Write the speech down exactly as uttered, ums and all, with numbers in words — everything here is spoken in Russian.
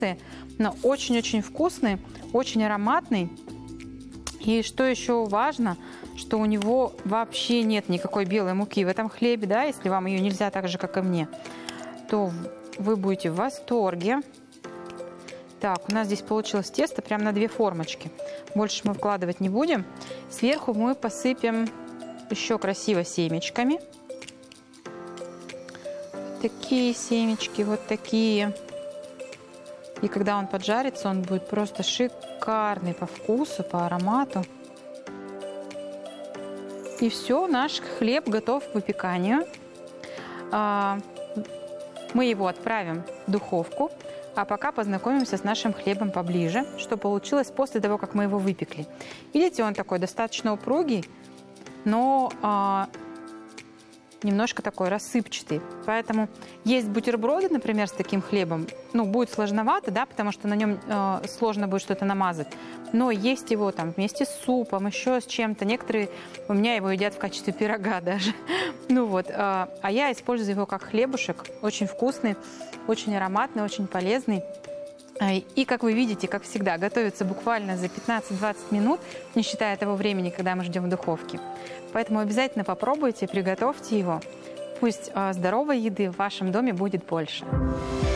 но очень-очень вкусный, очень ароматный. И что еще важно, что у него вообще нет никакой белой муки в этом хлебе, да, если вам ее нельзя так же, как и мне, то вы будете в восторге. Так, у нас здесь получилось тесто прямо на две формочки. Больше мы вкладывать не будем. Сверху мы посыпем еще красиво семечками. Такие семечки, вот такие. И когда он поджарится, он будет просто шикарный по вкусу, по аромату. И все, наш хлеб готов к выпеканию. Мы его отправим в духовку, а пока познакомимся с нашим хлебом поближе, что получилось после того, как мы его выпекли. Видите, он такой достаточно упругий, но а, немножко такой рассыпчатый. Поэтому есть бутерброды, например, с таким хлебом, ну, будет сложновато, да, потому что на нем э, сложно будет что-то намазать. Но есть его там вместе с супом, еще с чем-то. Некоторые у меня его едят в качестве пирога даже. Ну вот, э, а я использую его как хлебушек. Очень вкусный, очень ароматный, очень полезный. И, как вы видите, как всегда, готовится буквально за пятнадцать-двадцать минут, не считая того времени, когда мы ждем в духовке. Поэтому обязательно попробуйте, приготовьте его. Пусть здоровой еды в вашем доме будет больше.